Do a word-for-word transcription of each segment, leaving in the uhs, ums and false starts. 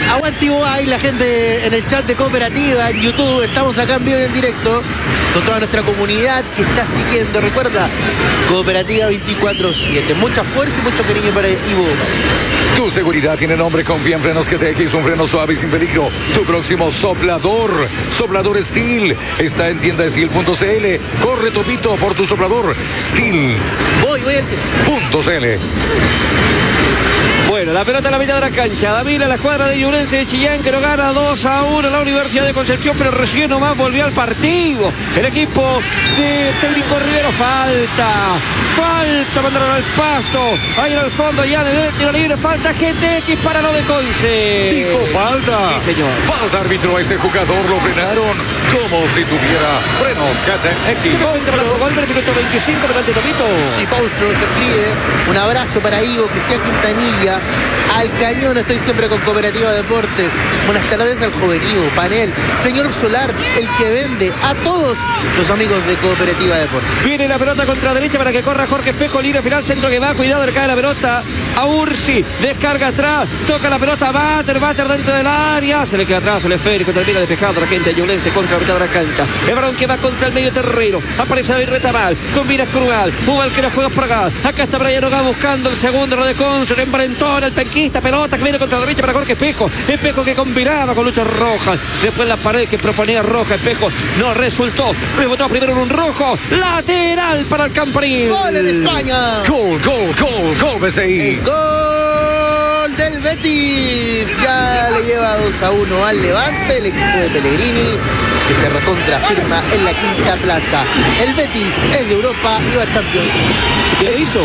Aguante Iguay, la gente en el chat de Cooperativa, en YouTube. Estamos acá en vivo y en directo con toda nuestra comunidad que está siguiendo. Recuerda, Cooperativa veinticuatro siete. Mucha fuerza y mucho cariño para Ivo. Tu seguridad tiene nombre. Confía en Frenos G T X, un freno suave y sin peligro. Tu próximo soplador, Soplador Steel, está en tienda steel punto c l. Corre, Topito, por tu soplador Steel. Voy, voy al... Punto C L. Bueno, la pelota en la mitad de la cancha. Davila, la escuadra de Ñublense de Chillán, que lo gana dos a uno la Universidad de Concepción, pero recién nomás volvió al partido. El equipo de técnico Rivero. Falta, falta, mandaron al pasto. Ahí en el fondo, ya le debe tiro libre. Falta G T X para lo de Conce. Dijo falta. Sí, señor. Falta, árbitro, a ese jugador lo frenaron como si tuviera frenos G T X. Gol del minuto veinticinco delante de Topito. Sí, Paustro se escribe. Un abrazo para Ivo, Cristian Quintanilla. Al cañón, estoy siempre con Cooperativa Deportes. Buenas tardes al joven Ivo, Panel, señor Solar, el que vende a todos los amigos de Cooperativa Deportes. Viene la pelota contra derecha para que corra Jorge Espejo, línea final, centro que va, cuidado, le cae la pelota a Ursi, descarga atrás, toca la pelota, Bater, Bater dentro del área, se le queda atrás el esférico, termina despejado la gente de Ñublense contra la mitad de la cancha. El balón que va contra el medio terreno, aparece David Retamal, combina Crugal, Ubal que la juega por acá, acá está Brian Hoga buscando el segundo, lo de Conce, embrentón, el penquista, pelota que viene contra la derecha para Jorge Espejo, Espejo que combinaba con lucha roja, después la pared que proponía Roja, Espejo no resultó, rebotó primero en un rojo, lateral para el Camparín. Gol en España. Gol, gol, gol, gol, B C I. El gol del Betis. Ya le lleva dos a uno al Levante, el equipo de Pellegrini, que se recontrafirma en la quinta plaza. El Betis es de Europa y va a Champions. ¿Qué hizo?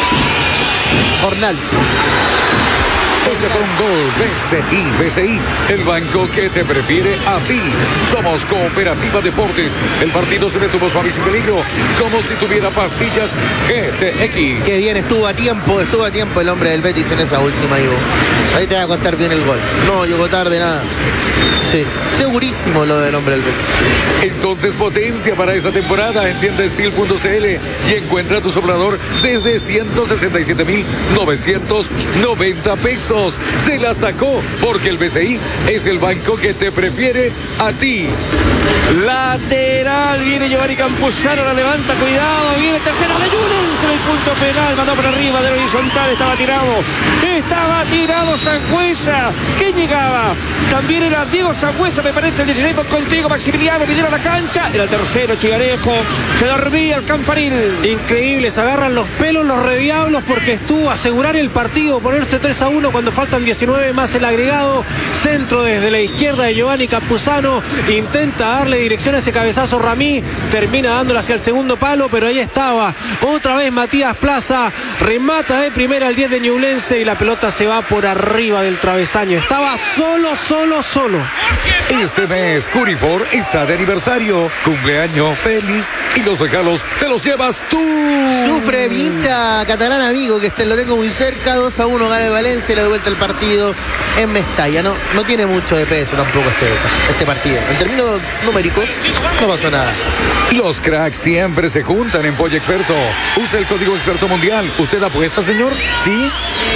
Jornals. Ese fue un gol. B C I, B C I, el banco que te prefiere a ti. Somos Cooperativa Deportes. El partido se detuvo suave y sin peligro, como si tuviera pastillas G T X. Qué bien, estuvo a tiempo, estuvo a tiempo el hombre del Betis en esa última, Ivo. Ahí te va a contar bien el gol. No llegó tarde, nada. Sí, segurísimo lo del hombre del Betis. Entonces potencia para esta temporada en tienda steel punto c l y encuentra tu soplador desde ciento sesenta y siete mil novecientos noventa pesos. Se la sacó porque el B C I es el banco que te prefiere a ti. Lateral, viene Giovanni Campuzano, la levanta, cuidado, viene el tercero de Ñublense en el punto penal, mandó por arriba del horizontal, estaba tirado, estaba tirado Sangüesa, ¿quién llegaba? También era Diego Sangüesa, me parece, el dieciséis contigo, Maximiliano, vinieron a la cancha, era el tercero, Chigarejo, se dormía el Campanil. Increíble, se agarran los pelos los rediablos porque estuvo a asegurar el partido, ponerse tres a uno cuando faltan diecinueve más el agregado, centro desde la izquierda de Giovanni Campuzano, intenta darle dirección a ese cabezazo Ramí, termina dándole hacia el segundo palo, pero ahí estaba, otra vez Matías Plaza, remata de primera al diez de Ñublense y la pelota se va por arriba del travesaño, estaba solo, solo, solo. Este mes Curifor está de aniversario, cumpleaños feliz y los regalos te los llevas tú. Sufre Vincha Catalán, amigo, que este lo tengo muy cerca, dos a uno gana el Valencia y le da vuelta el partido en Mestalla. No, no tiene mucho de peso tampoco este, este partido. En términos numéricos, no pasó nada. Los cracks siempre se juntan en Pollo Experto. Usa el código Experto Mundial. ¿Usted apuesta, señor? ¿Sí?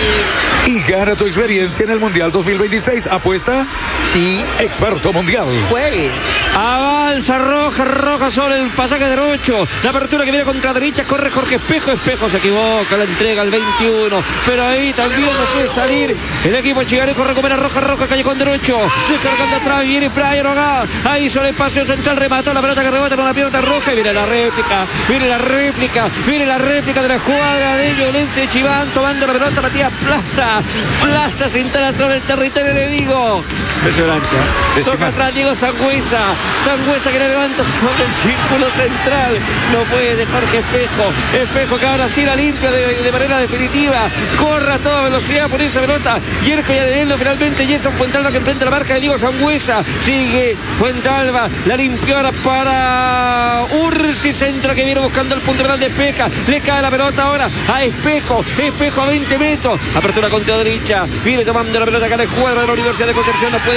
Y gana tu experiencia en el Mundial dos mil veintiséis. ¿Apuesta? Sí. Experto Mundial. Juegue. Avanza Roja, Roja sobre el pasaje derecho. La apertura que viene contra derecha, corre Jorge Espejo. Espejo se equivoca, la entrega al veintiuno. Pero ahí también no puede salir. El equipo Chigarejo recupera Roja, Roja, callejón derecho. Descargando atrás, viene Brian Hoga. Ahí sobre el espacio central, remató la pelota que rebota con la pierna roja. Y viene la réplica, viene la réplica, viene la réplica de la escuadra de Ñublense de Chiván. Tomando la pelota Matías Plaza. Plaza se instala sobre el territorio enemigo. Impresionante. Toca atrás Diego Sangüesa. Sangüesa que le levanta sobre el círculo central. No puede dejar que Espejo. Espejo que ahora sí la limpia de, de manera definitiva. Corre a toda velocidad por esa pelota. Yerko y Adelelo finalmente. Jetson Fuentalba que enfrenta la marca de Diego Sangüesa. Sigue Fuentalba. La limpió ahora para Ursi. Centro que viene buscando el punto penal de Espeja. Le cae la pelota ahora a Espejo. Espejo a veinte metros. Apertura contra derecha. Viene tomando la pelota acá de jugador de la Universidad de Concepción. No puede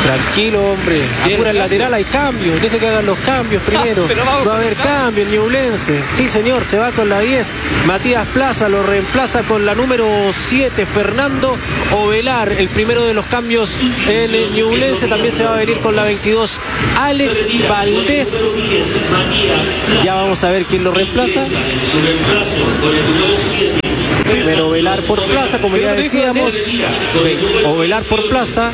Tranquilo, hombre. Apura el lateral, hay cambios. Deje que hagan los cambios primero. Ah, va a haber cambio en Ñublense. Sí, señor, se va con la diez. Matías Plaza lo reemplaza con la número siete, Fernando Ovelar. El primero de los cambios en Ñublense. También se va a venir con la veintidós, Alex Valdés. Ya vamos a ver quién lo reemplaza. Primero Ovelar por Plaza, como ya decíamos. Ovelar por Plaza.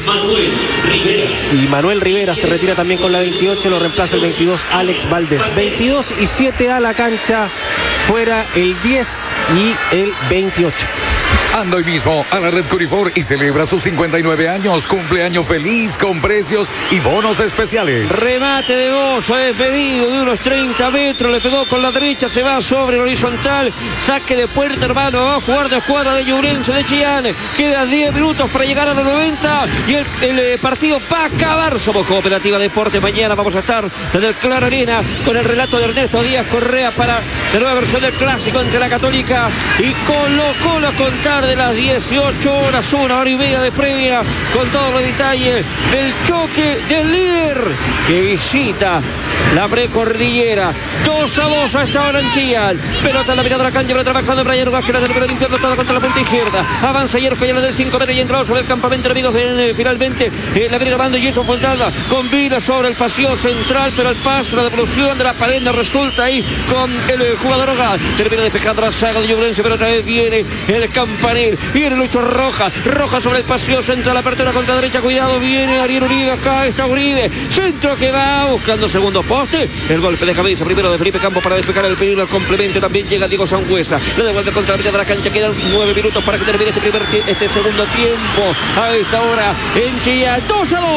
Y Manuel Rivera se retira también con la veintiocho. Lo reemplaza el veintidós, Alex Valdés. veintidós y siete a la cancha. Fuera el diez y el veintiocho. Anda hoy mismo a la red Curifor y celebra sus cincuenta y nueve años. Cumpleaños feliz con precios y bonos especiales. Remate de Bozo, despedido de unos treinta metros. Le pegó con la derecha, se va sobre el horizontal. Saque de puerta, hermano. Va a jugar de escuadra de Ñublense de Chillán. Quedan diez minutos para llegar a los noventa. Y el, el, el partido va a acabar. Somos Cooperativa Deporte. Mañana vamos a estar desde el Claro Arena con el relato de Ernesto Díaz Correa para la nueva versión del clásico entre la Católica y Colo Colo, a contar de las dieciocho horas, una hora y media de previa, con todos los detalles del choque del líder que visita la precordillera. dos a dos a esta hora en Chillán. Pelota en la mitad de la cancha, pero trabajando Brian Vázquez, la termina limpiando todo contra la punta izquierda. Avanza Hierro, ya del cinco metros y entrado sobre el campamento, amigos. Eh, finalmente eh, la viene grabando Jason Fontana con Vila sobre el pasillo central, pero el paso, la devolución de la pared no resulta ahí con el eh, jugador Hogar. Termina despejando la saga de Ñublense, pero otra vez viene el Campanil. Viene Lucho Roja. Roja sobre el pasillo central, la apertura contra derecha. Cuidado, viene Ariel Uribe. Acá está Uribe. Centro que va buscando segundo poste. El golpe de cabeza primero de Felipe Campos para despejar el peligro al complemento. También llega Diego Sangüesa. Le devuelve contra la mitad de la cancha. Quedan nueve minutos para que termine este primer este segundo tiempo. A esta hora en Chillán. dos a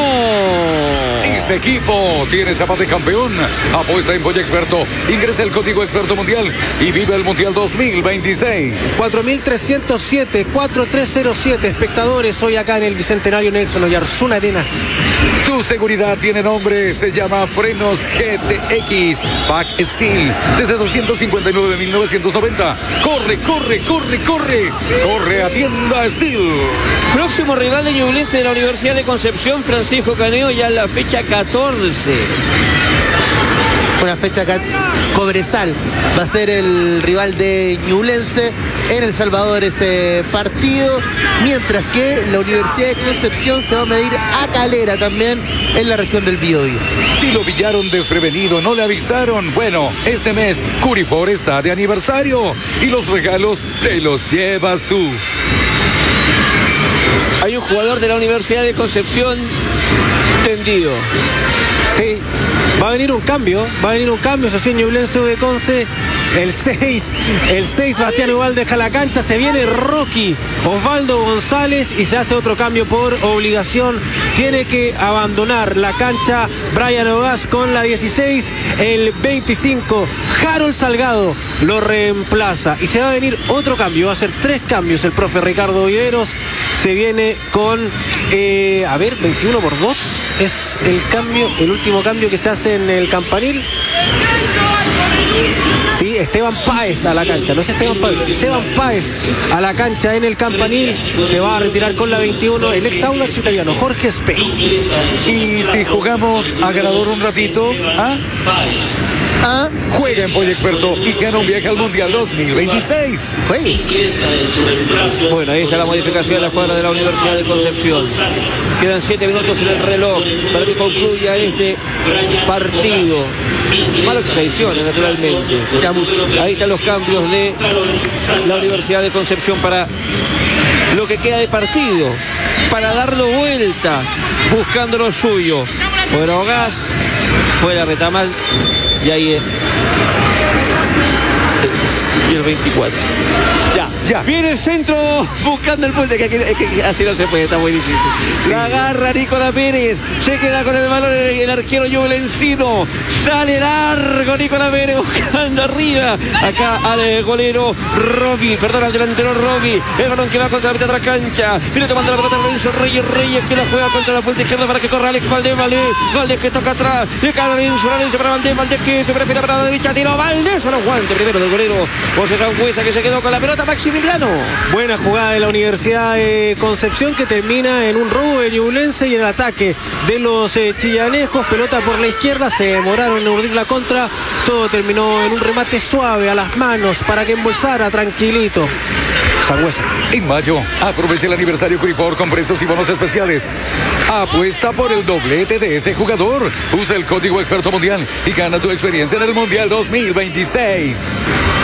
dos. Ese equipo tiene chapa de campeón. Apuesta en Polla Experto. Ingresa el código Experto Mundial y vive el Mundial dos mil veintiséis. cuatro mil trescientos siete, cuatro tres cero siete espectadores hoy acá en el Bicentenario Nelson Oyarzún Arenas. Tu seguridad tiene nombre, se llama Frenos G T X Pack Steel desde doscientos cincuenta y nueve mil novecientos noventa. Corre, corre, corre, corre, corre a Tienda Steel. Próximo rival de Ñublense de la Universidad de Concepción, Francisco Caneo, ya en la fecha catorce. Una fecha que Cobresal va a ser el rival de Ñublense en El Salvador ese partido, mientras que la Universidad de Concepción se va a medir a Calera también en la región del Biobío. Si lo pillaron desprevenido, no le avisaron. Bueno, este mes Curifor está de aniversario y los regalos te los llevas tú. Hay un jugador de la Universidad de Concepción tendido. Sí, va a venir un cambio, va a venir un cambio, Sociedad Ñublense de Conce. El seis, el seis, Bastián Ubal deja la cancha, se viene Rocky, Osvaldo González y se hace otro cambio por obligación. Tiene que abandonar la cancha Brian Ogaz con la dieciséis, el veinticinco, Harold Salgado lo reemplaza y se va a venir otro cambio, va a ser tres cambios. El profe Ricardo Viveros se viene con, eh, a ver, veintiuno por dos es el cambio, el último cambio que se hace en el Campanil. Sí, Esteban Páez a la cancha, no es Esteban Páez, Esteban Páez a la cancha en el Campanil. Se va a retirar con la veintiuno el ex Audax italiano, Jorge Espejo. Y si jugamos a ganador un ratito, ¿ah? ¿Ah? Juega en Polla Experto y gana un viaje al Mundial dos mil veintiséis. Juegue. Bueno, ahí está la modificación de la cuadra de la Universidad de Concepción. Quedan siete minutos en el reloj para que concluya este partido. Malas traiciones, naturalmente. Ahí están los cambios de la Universidad de Concepción para lo que queda de partido, para darlo vuelta, buscando lo suyo. Fuera Ogaz, fuera Retamal, y ahí es. Y el veinticuatro. Ya, ya. Viene el centro buscando el puente, que, aquí, que, que así no se puede, está muy difícil. Sí. La agarra Nicolás Pérez, se queda con el balón el, el arquero Ñublencino. Sale largo Nicolás Pérez buscando arriba. Acá al golero Rocky, perdón, al delantero Rocky. El balón que va contra la mitad de la cancha. Viene tomando la pelota Lorenzo Reyes, Reyes que la juega contra la puente izquierda para que corra Alex Valdés, Valdés, Valdés que toca atrás. De cara Lorenzo, Lorenzo para Valdés, Valdés que se prefiere para la derecha, tiro Valdés a los guantes primero del golero José Sangüesa, que se quedó con la pelota. Maximiliano Emiliano. Buena jugada de la Universidad de Concepción que termina en un robo de Ñublense y en el ataque de los eh, chillanejos. Pelota por la izquierda, se demoraron en urdir la contra. Todo terminó en un remate suave a las manos para que embolsara tranquilito Sangüesa. En mayo, aprovecha el aniversario Curifor con precios y bonos especiales. Apuesta por el doblete de ese jugador. Usa el código Experto Mundial y gana tu experiencia en el Mundial dos mil veintiséis.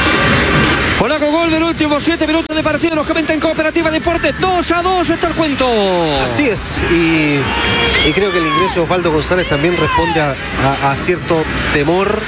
Polaco gol del último siete minutos de partido. Nos comenta en Cooperativa Deportes. dos a dos está el cuento. Así es. Y, y creo que el ingreso de Osvaldo González también responde a, a, a cierto temor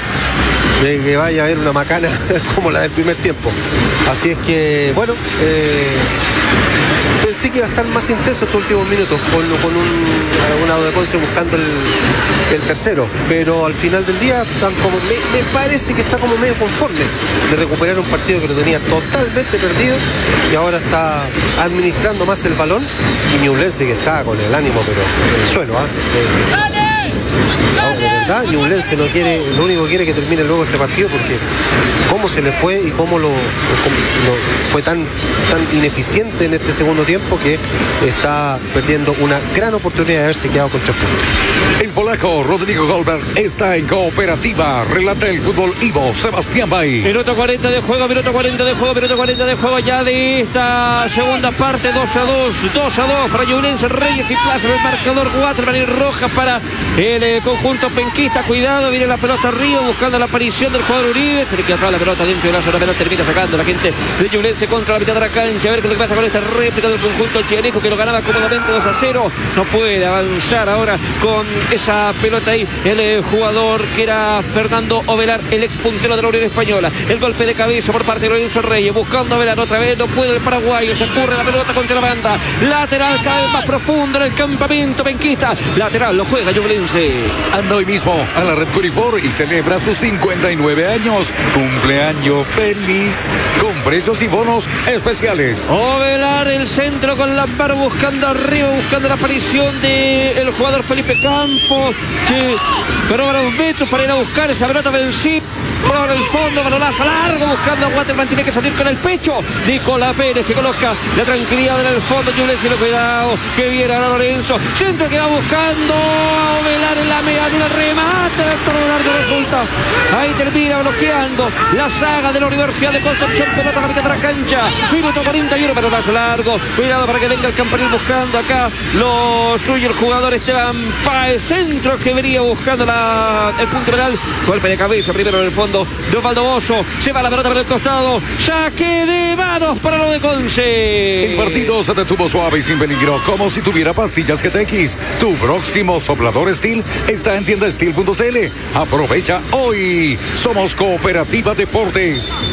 de que vaya a haber una macana como la del primer tiempo. Así es que, bueno, eh, pensé que iba a estar más intenso estos últimos minutos con, con un, un lado de Conce buscando el, el tercero, pero al final del día tan como, me, me parece que está como medio conforme de recuperar un partido que lo tenía totalmente perdido y ahora está administrando más el balón, y Ñublense que está con el ánimo pero en el suelo, ¿ah? ¿eh? Eh, No, de verdad, Ñublense no quiere, lo único que quiere es que termine luego este partido, porque cómo se le fue y cómo lo, cómo lo fue tan, tan ineficiente en este segundo tiempo que está perdiendo una gran oportunidad de haberse quedado con tres puntos. El polaco Rodrigo Goldberg está en Cooperativa. Relata el fútbol Ivo Sebastián Bay. Minuto cuarenta de juego, minuto cuarenta de juego, minuto cuarenta de juego ya de esta segunda parte. dos a dos, dos a dos para Ñublense, Reyes y Plaza. El marcador cuatro, María Roja para el eh, conjunto penquista. Cuidado, viene la pelota arriba buscando la aparición del jugador Uribe. Se le queda atrás la pelota dentro de la zona penal, termina sacando la gente de Ñublense contra la mitad de la cancha. A ver qué es lo que pasa con esta réplica del conjunto chilenejo que lo ganaba cómodamente dos a cero. No puede avanzar ahora con esa pelota ahí el eh, jugador que era Fernando Ovelar, el ex puntero de la Unión Española. El golpe de cabeza por parte de Lorenzo Reyes buscando a Ovelar otra vez, no puede el paraguayo, se ocurre la pelota contra la banda lateral cada vez más profundo en el campamento penquista. Lateral lo juega Ñublense. Anda hoy mismo a la red Curifor y celebra sus cincuenta y nueve años. Cumpleaños feliz con precios y bonos especiales. Ovelar, el centro con Lamparo buscando arriba, buscando la aparición del jugador Felipe Campos, que pero los metros para ir a buscar esa pelota vencida por el fondo, balonazo largo buscando a Waterman, tiene que salir con el pecho. Nicolás Pérez que coloca la tranquilidad en el fondo. Ñublense, cuidado, que viene ahora Lorenzo, centro que va buscando a Ovelar en la media, una remate de largo resulta. Ahí termina bloqueando la saga de la Universidad de Concepción. Pelota a la mitad de la cancha, minuto cuarenta y uno, balonazo largo, cuidado para que venga el campanil buscando acá lo suyo el jugador Esteban Páez, centro que venía buscando la, el punto penal. Golpe de cabeza primero en el fondo de Osvaldo Bozo, lleva la pelota por el costado, saque de manos para lo de Conce. El partido se detuvo suave y sin peligro, como si tuviera pastillas G T X. Tu próximo soplador Steel está en tienda steel punto c l. Aprovecha hoy. Somos Cooperativa Deportes.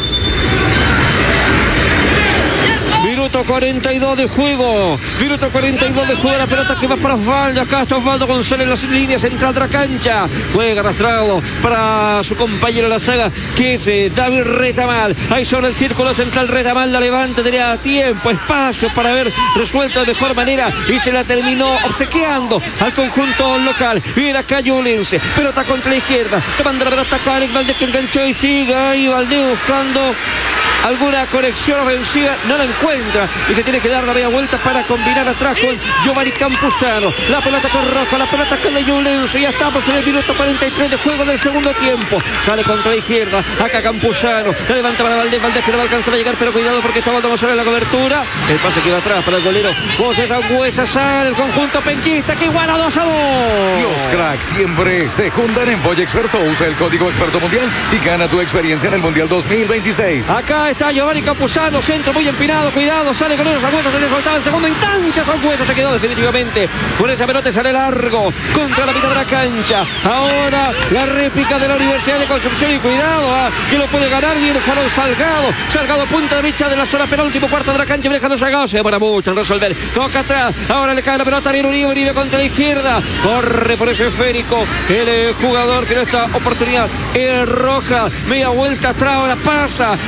Minuto cuarenta y dos de juego. Minuto cuarenta y dos de juego. La pelota que va para Osvaldo. Acá está Osvaldo González en la línea central de la cancha. Juega arrastrado para su compañero en la saga, que es eh, David Retamal. Ahí sobre el círculo central Retamal la levanta. Tenía tiempo, espacio para haber resuelto de mejor manera y se la terminó obsequiando al conjunto local. Viene acá Ñublense. Pelota contra la izquierda. Tomando la pelota acá Alex Valdés que enganchó y sigue ahí Valdés buscando alguna conexión ofensiva, no la encuentra y se tiene que dar la media vuelta para combinar atrás con Giovanni Campuzano. La pelota con Rojo, la pelota con de Ñublense. Ya estamos en el minuto cuarenta y tres de juego del segundo tiempo. Sale contra la izquierda, acá Campuzano, la levanta para Valdés, Valdés que no va a alcanzar a llegar, pero cuidado porque está Valdo González en la cobertura. El pase que va atrás para el golero José Sangüesa. Sale el conjunto penquista que iguala dos a dos. Los cracks siempre se juntan en Boya Experto. Usa el código Experto Mundial y gana tu experiencia en el Mundial dos mil veintiséis. Acá está Giovanni Campuzano, centro muy empinado, cuidado, sale con los Sangüesa, se le faltaba en segunda instancia, Sangüesa se quedó definitivamente con esa pelota, sale largo contra la mitad de la cancha. Ahora la réplica de la Universidad de Concepción y cuidado, ah, que lo puede ganar, viene Jalón Salgado, Salgado punta derecha de la zona penúltimo cuarto de la cancha, viene Jalón Salgado, se demora mucho en resolver, toca atrás, ahora le cae la pelota a Ariel Uribe, Uribe contra la izquierda, corre por ese esférico, el eh, jugador que no está oportunidad, es Roja, media vuelta atrás, ahora pasa, yo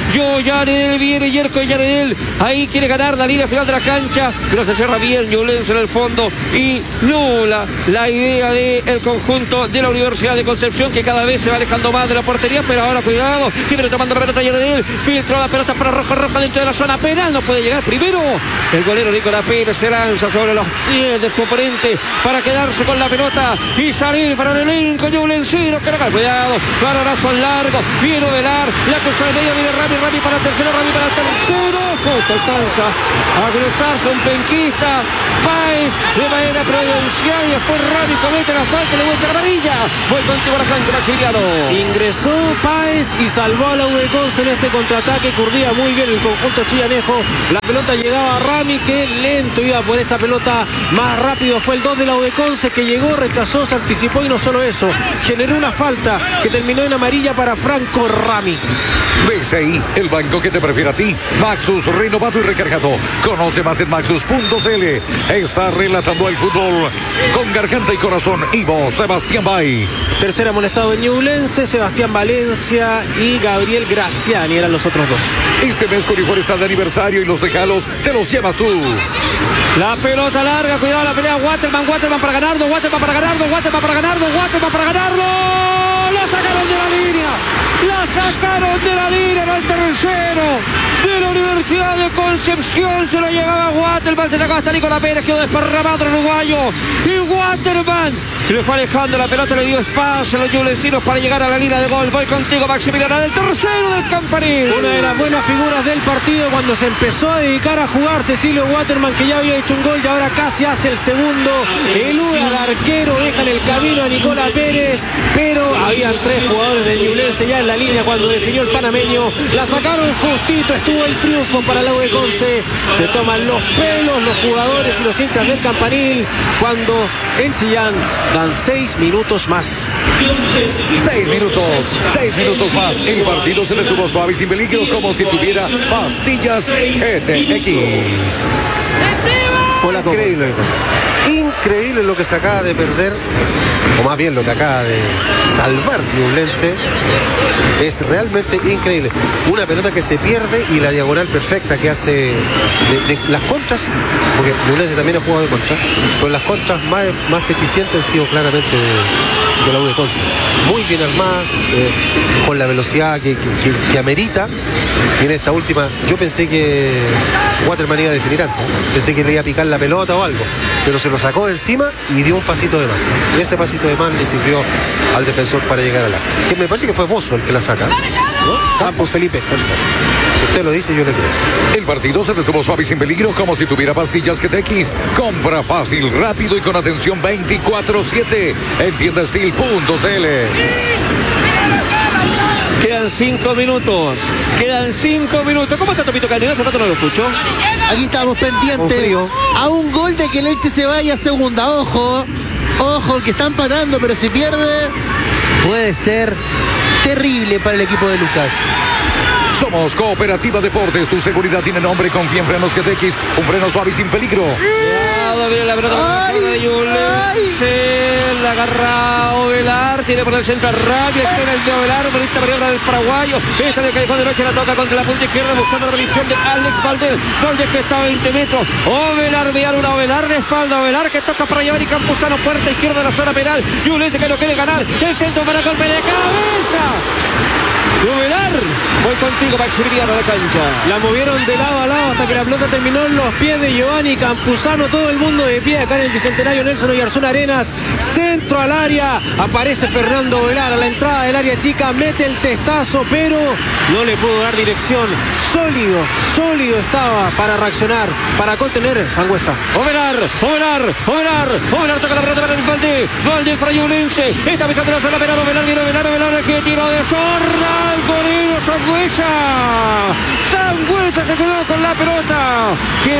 Yaredel, viene Yerko Yaredel. Ahí quiere ganar la línea final de la cancha, pero se cierra bien Ñublense en el fondo y nula la idea del conjunto de la Universidad de Concepción, que cada vez se va alejando más de la portería. Pero ahora cuidado, que viene tomando la pelota Yaredel, filtró la pelota para Rojo Roja dentro de la zona penal, no puede llegar primero. El golero Nicolás Pérez se lanza sobre los pies de su oponente para quedarse con la pelota y salir para el elenco ñublencino, que no cae. Cuidado, balonazo largo, viene Ovelar, la cruzó al medio, viene Rami, Rami para el tercero, Rami para el tercero, justo alcanza a cruzarse un penquista, Páez de manera prudencial y después Rami comete la falta, le vuelve a la amarilla. Voy contigo a la cancha, Maximiliano. Ingresó Páez y salvó a la U de Conce en este contraataque, curdía muy bien el conjunto chillanejo. La pelota llegaba a Rami, que lento iba por esa pelota, más rápido fue el dos de la U de Conce, que llegó, rechazó, se anticipó y no solo eso, generó una falta que terminó en amarilla para Franco Rami. B C I, el banco que te prefiere a ti. Maxus, renovado y recargado. Conoce más en maxus punto c l. Está relatando el fútbol con garganta y corazón. Ivo Sebastián Bay. Tercer amonestado en Ñublense, Sebastián Valencia y Gabriel Graciani eran los otros dos. Este mes Corifor está de aniversario y los regalos te los llevas tú. La pelota larga, cuidado la pelea, Waterman, Waterman para ganarlo, Waterman para ganarlo, Waterman para ganarlo, Waterman para ganarlo. La sacaron de la línea, la sacaron de la línea, era el tercero de la Universidad de Concepción, se lo llevaba Waterman, se sacaba hasta Nicolás Pérez, quedó desparramado el uruguayo, y Waterman se le fue alejando la pelota, le dio espacio a los ñublencinos para llegar a la línea de gol. Voy contigo, Maximiliano, del tercero del Campanil. Una de las buenas figuras del partido cuando se empezó a dedicar a jugar Cecilio Waterman, que ya había hecho un gol y ahora casi hace el segundo. Eluda al arquero, deja en el camino a Nicolás Pérez, pero habían tres jugadores del Ñublense ya en la línea cuando definió el panameño. La sacaron justito, estuvo el triunfo para la U de Conce. Se toman los pelos los jugadores y los hinchas del Campanil cuando en Chillán dan seis minutos más. Seis minutos, seis minutos más. El partido se detuvo suave y sin peligro, como si tuviera pastillas G T X. Hola, increíble, increíble lo que se acaba de perder, o más bien lo que acaba de salvar Ñublense. Es realmente increíble. Una pelota que se pierde y la diagonal perfecta que hace de, de las contras, porque Ñublense también ha jugado de contra, pero las contras más, más eficientes han sido claramente de, de la U de Conce. Muy bien armadas, eh, con la velocidad que, que, que, que amerita. Y en esta última, yo pensé que Waterman iba a definir antes, pensé que le iba a picar la pelota o algo, pero se lo sacó de encima y dio un pasito de más. Y ese pasito de más le sirvió al defensor para llegar a la. Que me parece que fue Bozo el que la saca, ¿no? Campos Felipe. Usted lo dice, yo le creo. El partido se detuvo suave y sin peligro, como si tuviera pastillas G T X. Compra fácil, rápido y con atención veinticuatro siete en tienda steel punto c l. Quedan cinco minutos. Quedan cinco minutos. ¿Cómo está Topito Canino? Hace rato no lo escucho. Aquí estamos pendientes a un gol de que el Elche se vaya a segunda. Ojo, ojo, que están empatando, pero si pierde puede ser terrible para el equipo de Lucas. Somos Cooperativa Deportes, tu seguridad tiene nombre, confía en frenos G T X, un freno suave y sin peligro. Cuidado, viene la pelota Ay, de Ñublense, la agarra Ovelar, tiene por el centro a Rabia, espera el de Ovelar, bonita maniobra del paraguayo, esta de callejón de noche la toca contra la punta izquierda buscando la revisión de Alex Valdés, Valdés que está a veinte metros, Ovelar ve a una Ovelar de espalda, Ovelar que toca para llevar y Campuzano, puerta izquierda de la zona penal, Ñublense que no quiere ganar, el centro para golpe de cabeza. Ovelar, voy contigo, Maximiliano, de cancha. La movieron de lado a lado hasta que la pelota terminó en los pies de Giovanni Campuzano. Todo el mundo de pie acá en el Bicentenario Nelson Oyarzún Arenas. Centro al área. Aparece Fernando Ovelar a la entrada del área chica. Mete el testazo, pero no le pudo dar dirección. Sólido, sólido estaba para reaccionar, para contener Sangüesa. Ovelar, Ovelar, Ovelar, Ovelar toca la pelota para el Valdés. Valdés para Ñublense. Está pisando la zona penal. Ovelar, viene Ovelar, Ovelar que tiró de zorra. Golero Sangüesa. Sangüesa se quedó con la pelota. Quedó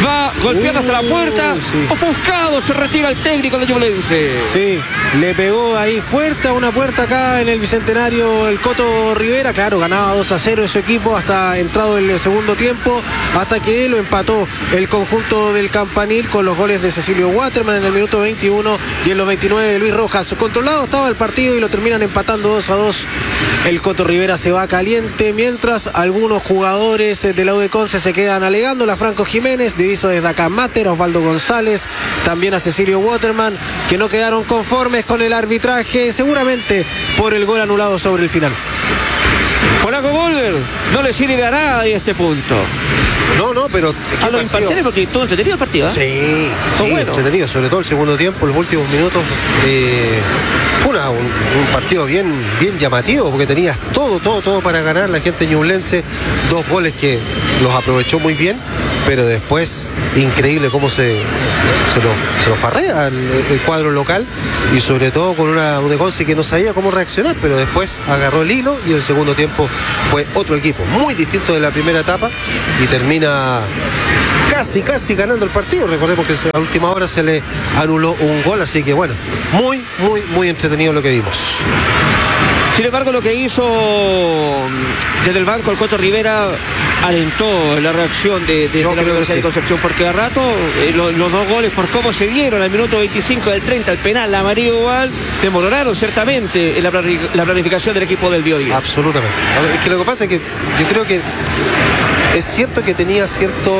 Va golpeando uh, hasta la puerta. Sí. Ofuscado, se retira el técnico de Ñublense. Sí, le pegó ahí fuerte a una puerta acá en el Bicentenario el Coto Rivera. Claro, ganaba dos a cero su equipo hasta entrado el segundo tiempo, hasta que lo empató el conjunto del Campanil con los goles de Cecilio Waterman en el minuto veintiuno y en los veintinueve de Luis Rojas. Controlado estaba el partido y lo terminan empatando dos a dos. El Coto Rivera se va caliente, mientras algunos jugadores de la U de Conce se quedan alegando. La Franco Jiménez, diviso desde acá Mater, a Osvaldo González, también a Cecilio Waterman, que no quedaron conformes con el arbitraje, seguramente por el gol anulado sobre el final. Polaco Volver no le sirve a nadie este punto. No, no, pero... A los imparciales, porque todo entretenido el partido, ¿eh? Sí, Fue sí, bueno. entretenido, sobre todo el segundo tiempo, los últimos minutos. Eh, fue una, un, un partido bien, bien llamativo, porque tenías todo, todo, todo para ganar la gente ñublense. Dos goles que los aprovechó muy bien, pero después, increíble cómo se, se, lo, se lo farrea el, el cuadro local, y sobre todo con una U de Conce que no sabía cómo reaccionar, pero después agarró el hilo y el segundo tiempo fue otro equipo, muy distinto de la primera etapa, y termina casi, casi ganando el partido. Recordemos que a última hora se le anuló un gol, así que bueno, muy, muy, muy entretenido lo que vimos. Sin embargo, lo que hizo desde el banco el Coto Rivera alentó la reacción de, de, de la Universidad sí. de Concepción, porque a rato eh, lo, los dos goles, por cómo se dieron al minuto veinticinco del treinta, el penal, la amarilla igual, demoraron ciertamente en la, la planificación del equipo del Biobío. Absolutamente. Es que lo que pasa es que yo creo que es cierto que tenía cierto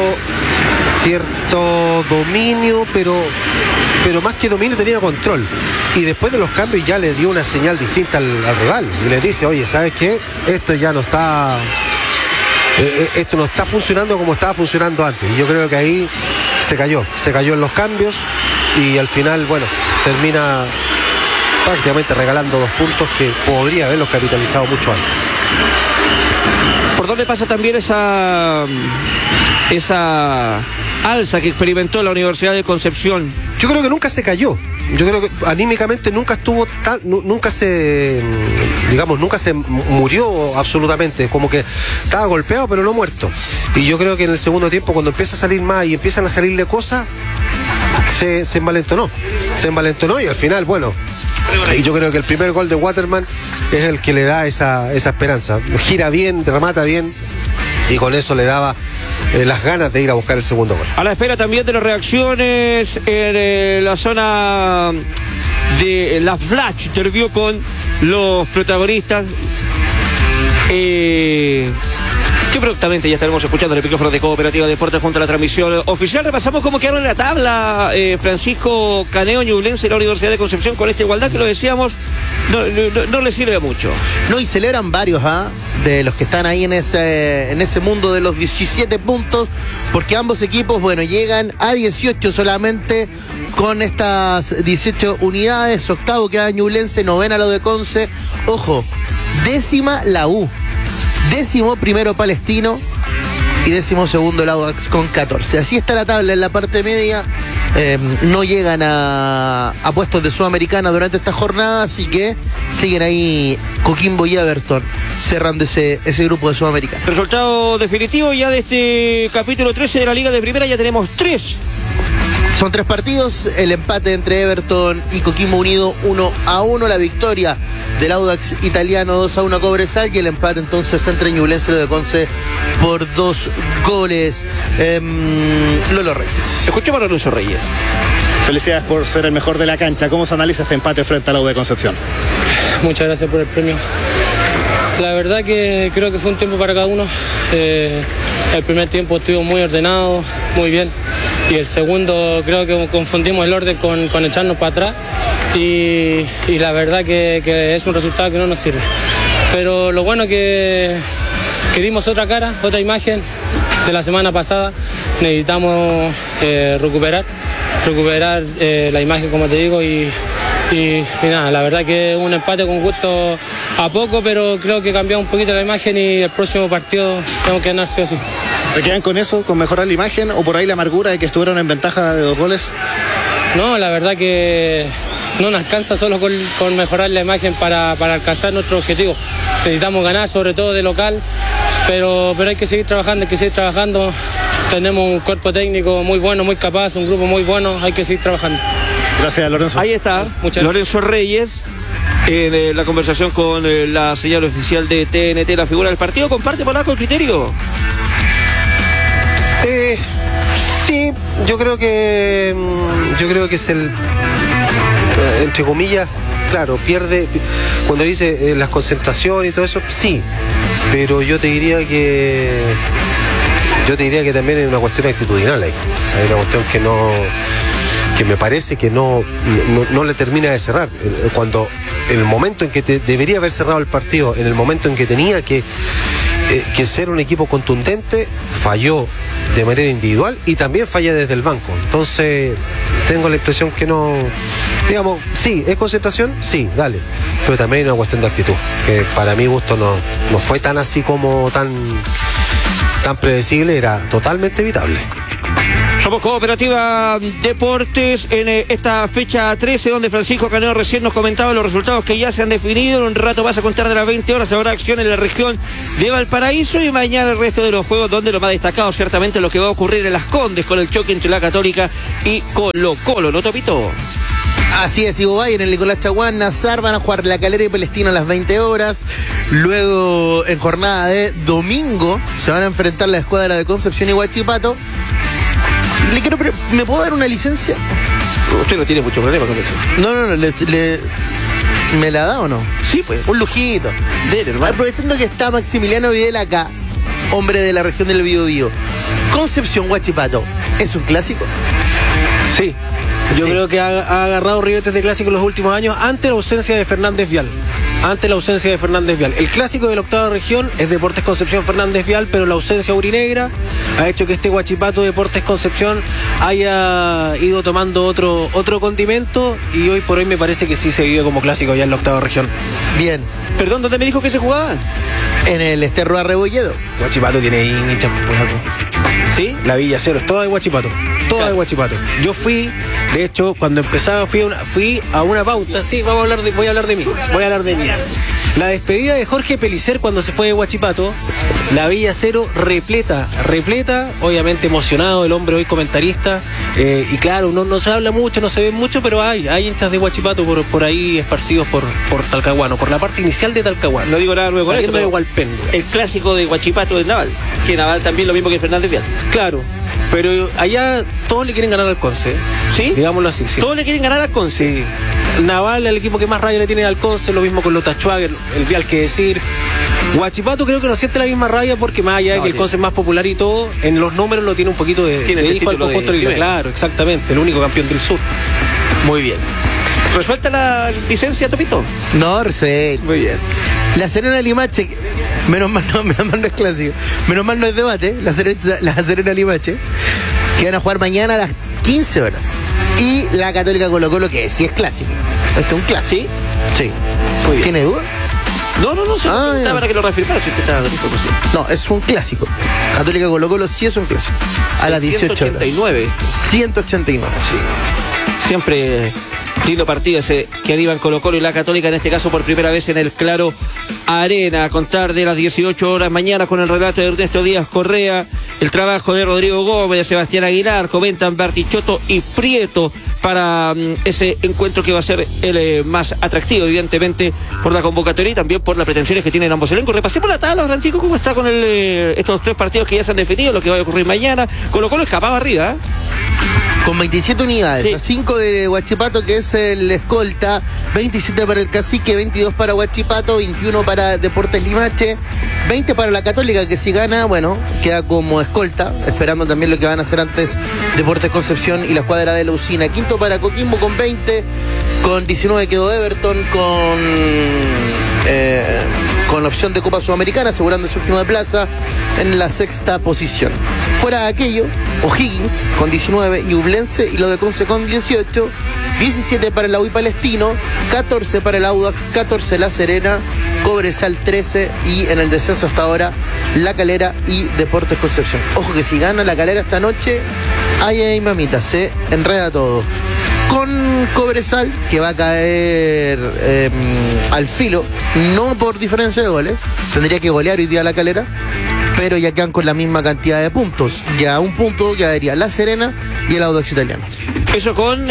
cierto dominio, pero pero más que dominio tenía control, y después de los cambios ya le dio una señal distinta al, al rival, y le dice, oye, ¿sabes qué? Esto ya no está eh, esto no está funcionando como estaba funcionando antes, y yo creo que ahí se cayó, se cayó en los cambios, y al final, bueno, termina prácticamente regalando dos puntos que podría haberlos capitalizado mucho antes. ¿Por dónde pasa también esa esa alza que experimentó la Universidad de Concepción? Yo creo que nunca se cayó. Yo creo que anímicamente nunca estuvo tan, nunca se, digamos, nunca se murió absolutamente, como que estaba golpeado pero no muerto. Y yo creo que en el segundo tiempo, cuando empieza a salir más y empiezan a salirle cosas, se, se envalentonó, se envalentonó y al final, bueno, y yo creo que el primer gol de Waterman es el que le da esa, esa esperanza. Gira bien, remata bien, y con eso le daba eh, las ganas de ir a buscar el segundo gol. A la espera también de las reacciones en eh, la zona de la Flash, interview con los protagonistas. Eh... que prontamente ya estaremos escuchando el micrófono de Cooperativa Deportes junto a la transmisión oficial. Repasamos cómo quedaron en la tabla eh, Francisco Caneo, Ñublense y la Universidad de Concepción, con esta igualdad que lo decíamos, no, no, no le sirve mucho. No, y celebran varios, ¿ah? ¿eh? De los que están ahí en ese, en ese mundo de los diecisiete puntos, porque ambos equipos, bueno, llegan a dieciocho solamente con estas dieciocho unidades. Octavo queda Ñublense, novena lo de Conce. Ojo, décima la U. Décimo primero Palestino y décimo segundo el Audax con catorce. Así está la tabla en la parte media. Eh, no llegan a, a puestos de Sudamericana durante esta jornada, así que siguen ahí Coquimbo y Everton cerrando ese, ese grupo de Sudamericana. Resultado definitivo ya de este capítulo trece de la Liga de Primera. Ya tenemos tres. Son tres partidos, el empate entre Everton y Coquimbo Unido uno a uno, la victoria del Audax italiano dos a uno a Cobresal, y el empate entonces entre Ñublense y de Conce por dos goles. Eh, Lolo Reyes. Escuchemos a Luis Reyes. Felicidades por ser el mejor de la cancha. ¿Cómo se analiza este empate frente a la U de Concepción? Muchas gracias por el premio. La verdad que creo que fue un tiempo para cada uno. Eh, el primer tiempo estuvo muy ordenado, muy bien. Y el segundo creo que confundimos el orden con, con echarnos para atrás. Y, y la verdad que, que es un resultado que no nos sirve. Pero lo bueno que, que dimos otra cara, otra imagen de la semana pasada. Necesitamos eh, recuperar, recuperar eh, la imagen, como te digo, y, y, y nada, la verdad que un empate con gusto a poco, pero creo que cambiamos un poquito la imagen y el próximo partido tenemos que ganar sí o sí. ¿Se quedan con eso, con mejorar la imagen, o por ahí la amargura de que estuvieron en ventaja de dos goles? No, la verdad que no nos alcanza solo con, con mejorar la imagen para, para alcanzar nuestro objetivo. Necesitamos ganar, sobre todo de local, pero, pero hay que seguir trabajando, hay que seguir trabajando. tenemos un cuerpo técnico muy bueno, muy capaz, un grupo muy bueno, hay que seguir trabajando. Gracias, Lorenzo. Ahí está, Muchas Lorenzo Reyes, en eh, la conversación con eh, la señal oficial de T N T, la figura del partido. ¿Comparte, Polaco, el criterio? Eh, sí, yo creo que yo creo que es el, entre comillas, claro, pierde cuando dice eh, las concentraciones y todo eso, sí, pero yo te diría que yo te diría que también es una cuestión actitudinal ahí, hay una cuestión que no que me parece que no, no, no le termina de cerrar. Cuando en el momento en que te, debería haber cerrado el partido, en el momento en que tenía que eh, que ser un equipo contundente, falló de manera individual y también falla desde el banco. Entonces tengo la impresión que no, digamos, sí, es concentración, sí, dale, pero también es una cuestión de actitud, que para mi gusto no, no fue tan así como tan, tan predecible, era totalmente evitable. Somos Cooperativa Deportes en eh, esta fecha trece, donde Francisco Caneo recién nos comentaba los resultados que ya se han definido. En un rato vas a contar de las veinte horas, habrá acción en la región de Valparaíso y mañana el resto de los juegos, donde lo más destacado ciertamente lo que va a ocurrir en Las Condes con el choque entre la Católica y Colo Colo, ¿no, Topito? Así es, Iguay, en el Nicolás Chaguán, Nazar van a jugar La Calera y Palestina a las veinte horas. Luego, en jornada de domingo, se van a enfrentar la escuadra de Concepción y Huachipato. Le quiero, ¿me puedo dar una licencia? Usted no tiene mucho problema con eso. No, no, no, le, le- ¿me la da o no? Sí, pues. Un lujito. Dele, hermano. Aprovechando que está Maximiliano Videla acá, hombre de la región del Biobío. Concepción Huachipato, ¿es un clásico? Sí. Yo Sí. creo que ha, ha agarrado ribetes de clásico en los últimos años ante la ausencia de Fernández Vial. Ante la ausencia de Fernández Vial. El clásico de la octava región es Deportes Concepción Fernández Vial, pero la ausencia aurinegra ha hecho que este Huachipato Deportes Concepción haya ido tomando otro, otro condimento y hoy por hoy me parece que sí se vive como clásico ya en la octava región. Bien, Perdón, ¿dónde me dijo que se jugaba? en el Esterro Arrebolledo. Huachipato tiene hinchas, polaco. ¿Sí? La Villa Cero, es toda de Huachipato. Toda de Huachipato. Yo fui, de hecho, cuando empezaba fui a una, fui a una pauta. Sí, vamos a hablar de, voy a hablar de mí. Voy a hablar de mí. La despedida de Jorge Pelicer cuando se fue de Huachipato, la Villa Cero repleta, repleta, obviamente emocionado el hombre hoy comentarista. Eh, y claro, no, no se habla mucho, no se ve mucho, pero hay, hay hinchas de Huachipato por, por ahí esparcidos por, por Talcahuano, por la parte inicial de Talcahuano. No digo nada nuevo con esto, Saliendo de pero Hualpén. el clásico de Huachipato es Naval, que Naval también lo mismo que Fernández Vial. Claro, pero allá todos le quieren ganar al Conce. ¿Sí? Digámoslo así, sí. Todos le quieren ganar al Conce. Sí. Naval, el equipo que más rabia le tiene al Conce, lo mismo con Lota Schwager, el Vial que decir. Huachipato creo que no siente la misma rabia porque más allá de No, que el tiene- Conce es más popular y todo, en los números lo tiene un poquito de, Tiene de el hijo al título de conjunto libre. primera. Claro, exactamente, el único campeón del sur. Muy bien. ¿Resuelta la licencia, Topito? No, resuelto. Muy bien. La Serena Limache, que- menos mal no, menos mal no es clásico, menos mal no es debate, la Serena, la Serena Limache, que van a jugar mañana a las quince horas. Y la Católica Colo Colo, que sí es clásico. Este es un clásico. ¿Sí? Sí. Muy bien. ¿Tiene duda? No, no, no, sí, Ah, estaba ya. para que lo reafirmara si usted está dando información. No, es un clásico. Católica Colo Colo sí es un clásico. A las dieciocho horas. ciento ochenta y nueve. ciento ochenta y nueve. Sí. Siempre lindo partido ese que animan Colo Colo y la Católica, en este caso por primera vez en el Claro Arena. A contar de las dieciocho horas mañana con el relato de Ernesto Díaz Correa, el trabajo de Rodrigo Gómez, de Sebastián Aguilar, comentan Bartichotto y Prieto para um, ese encuentro que va a ser el eh, más atractivo, evidentemente, por la convocatoria y también por las pretensiones que tienen ambos elencos. Repasemos la tabla, Francisco, cómo está con el, eh, estos tres partidos que ya se han definido, lo que va a ocurrir mañana. Colo Colo escapaba arriba, ¿eh? Con veintisiete unidades, Sí. a cinco de Huachipato, que es el escolta, veintisiete para el Cacique, veintidós para Huachipato, veintiuno para Deportes Limache, veinte para la Católica, que si gana, bueno, queda como escolta, esperando también lo que van a hacer antes Deportes Concepción y la escuadra de la Usina. Quinto para Coquimbo con veinte, con diecinueve quedó Everton con eh, con opción de Copa Sudamericana, asegurando su última plaza en la sexta posición. Fuera de aquello, O'Higgins con diecinueve, Ñublense y lo de Conce con dieciocho, diecisiete para el U I Palestino, catorce para el Audax, catorce La Serena, Cobresal trece y en el descenso hasta ahora La Calera y Deportes Concepción. Ojo que si gana La Calera esta noche, ay, ay, mamita, se enreda todo. Con Cobresal, que va a caer eh, al filo, no por diferencia de goles, tendría que golear hoy día La Calera, pero ya quedan con la misma cantidad de puntos. Ya un punto quedaría La Serena y el Audax Italiano. Eso con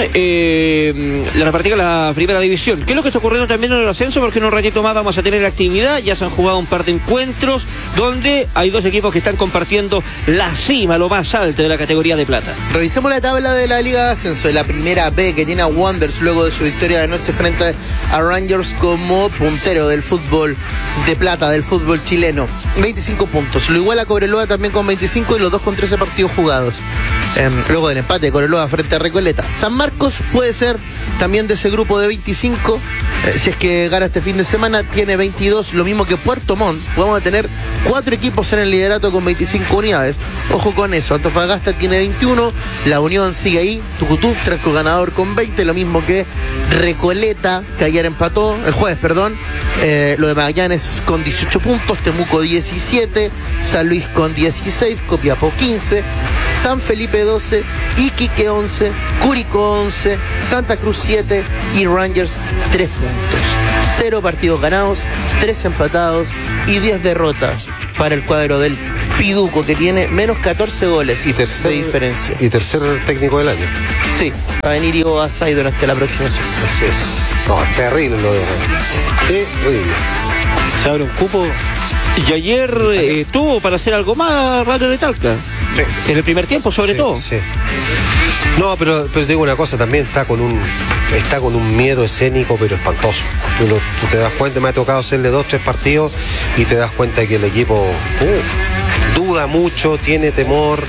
eh, la repartida de la primera división. ¿Qué es lo que está ocurriendo también en el ascenso? Porque en un ratito más vamos a tener actividad. Ya se han jugado un par de encuentros donde hay dos equipos que están compartiendo la cima, lo más alto de la categoría de plata. Revisemos la tabla de la Liga de Ascenso de la primera B, que tiene a Wanderers luego de su victoria de noche frente a Rangers como puntero del fútbol de plata, del fútbol chileno. veinticinco puntos. Lo iguala Cobreloa también con veinticinco y los dos con trece partidos jugados. Eh, luego del empate de Cobreloa frente a Recoleta. San Marcos puede ser también de ese grupo de veinticinco, eh, si es que gana este fin de semana, tiene veintidós, lo mismo que Puerto Montt. Vamos a tener cuatro equipos en el liderato con veinticinco unidades. Ojo con eso, Antofagasta tiene veintiuno, La Unión sigue ahí, Tucutú, Tranco ganador con veinte, lo mismo que Recoleta, que ayer empató, el jueves, perdón. Eh, lo de Magallanes con dieciocho puntos, Temuco diecisiete, San Luis con dieciséis, Copiapó quince, San Felipe doce, Iquique once, Curicó once, Santa Cruz siete y Rangers tres puntos. Cero partidos ganados, tres empatados y diez derrotas para el cuadro del Piduco, que tiene menos catorce goles y tercer, de diferencia. Y tercer técnico del año. Sí, va a venir Ivo Asay durante la próxima semana. Así es. No, terrible lo de terrible. Se abre un cupo. Y ayer eh, tuvo para hacer algo más Radio de Talca. Sí. En el primer tiempo, sobre sí, todo. Sí. No, pero, pero te digo una cosa, también está con un está con un miedo escénico, pero espantoso. Tú, lo, tú te das cuenta, me ha tocado hacerle dos, tres partidos y te das cuenta que el equipo uh, duda mucho, tiene temor.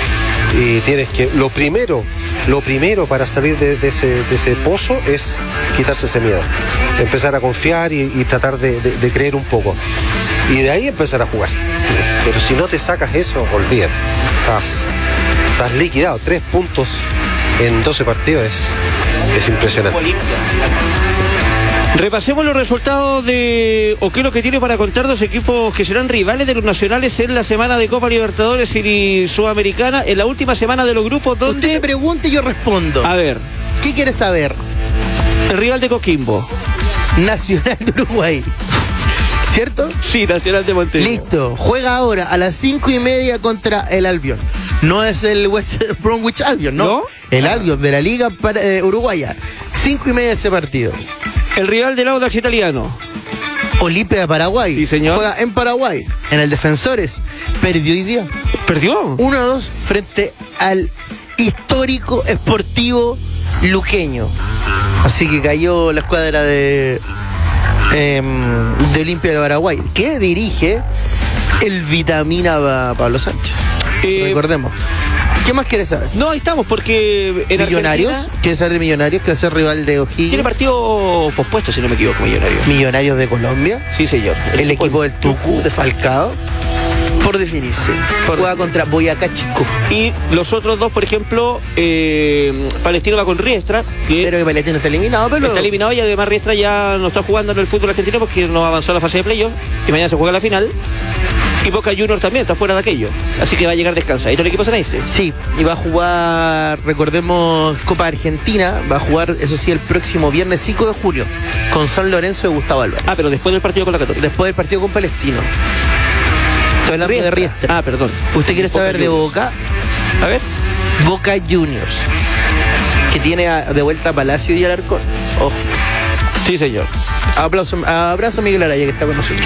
Y tienes que, lo primero, lo primero para salir de, de, ese, de ese pozo es quitarse ese miedo. Empezar a confiar y, y tratar de, de, de creer un poco. Y de ahí empezar a jugar. Pero si no te sacas eso, olvídate. Estás, estás liquidado. Tres puntos en doce partidos es, es impresionante. Repasemos los resultados de, o qué es lo que tiene para contar dos equipos que serán rivales de los nacionales en la semana de Copa Libertadores y Sudamericana, en la última semana de los grupos donde... Usted me pregunta y yo respondo. A ver. ¿Qué quiere saber? El rival de Coquimbo. Nacional de Uruguay. ¿Cierto? Sí, Nacional de Montevideo. Listo. Juega ahora a las cinco y media contra el Albion. No es el West Bromwich Albion, ¿no? ¿No? El Albion de la Liga para, eh, Uruguaya. Cinco y media ese partido. El rival del Audax Italiano. Olimpia de Paraguay. Sí, señor. Juega en Paraguay. En el Defensores. Perdió hoy día. ¿Perdió? uno a dos frente al histórico Sportivo Luqueño. Así que cayó la escuadra de, eh, de Olimpia de Paraguay, que dirige el Vitamina Pablo Sánchez. Eh, Recordemos. ¿Qué más quieres saber? No, ahí estamos, porque en Millonarios. Argentina ¿Quieres saber de Millonarios? Que va a ser rival de O'Higgins. tiene partido pospuesto, si no me equivoco, Millonarios. Millonarios de Colombia. Sí, señor. El equipo del Tucu, de Falcao. Por definirse. Por Juega definir. contra Boyacá Chico. Y los otros dos, por ejemplo, eh, Palestino va con Riestra, que Pero que Palestino está eliminado, pero... está eliminado, y además Riestra ya no está jugando en el fútbol argentino porque no avanzó a la fase de playoff y mañana se juega la final. Y Boca Juniors también está fuera de aquello, así que va a llegar descansadito el equipo ceneice. Sí, y va a jugar, recordemos, Copa Argentina, va a jugar, eso sí, el próximo viernes cinco de junio, con San Lorenzo de Gustavo Álvarez. Ah, pero después del partido con la Católica. Después del partido con Palestino. Estoy hablando de Riestra. Ah, perdón. ¿Usted quiere Boca saber de Juniors. Boca? A ver. Boca Juniors, que tiene a- de vuelta a Palacio y Alarcón. Ojo. Sí, señor. Aplauso, abrazo a Miguel Araya, que está con nosotros.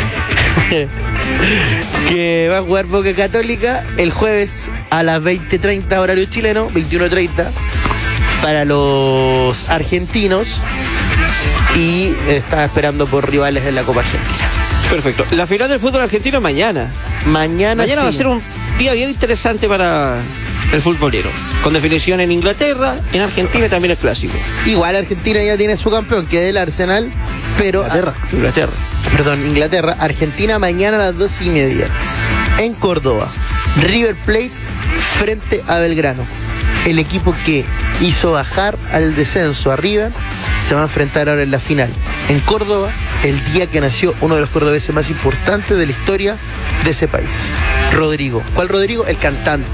Que va a jugar Boca Católica el jueves a las veinte treinta horario chileno, veintiuno treinta para los argentinos, y está esperando por rivales de la Copa Argentina. Perfecto. La final del fútbol argentino mañana. Mañana, Mañana va a sí. ser un día bien interesante para el futbolero. Con definición en Inglaterra, en Argentina también es clásico. Igual Argentina ya tiene su campeón, que es el Arsenal, pero... Inglaterra. Inglaterra. Perdón, Inglaterra. Argentina mañana a las dos y media en Córdoba. River Plate frente a Belgrano. El equipo que hizo bajar al descenso a River se va a enfrentar ahora en la final en Córdoba, el día que nació uno de los cordobeses más importantes de la historia de ese país, Rodrigo. ¿Cuál Rodrigo? El cantante.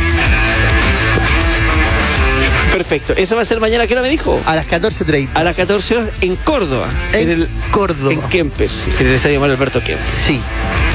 Perfecto. Eso va a ser mañana, ¿qué hora me dijo? A las catorce treinta. A las catorce horas en Córdoba. En el, Córdoba. En Kempes, en el estadio Manuel Alberto Kempes. Sí.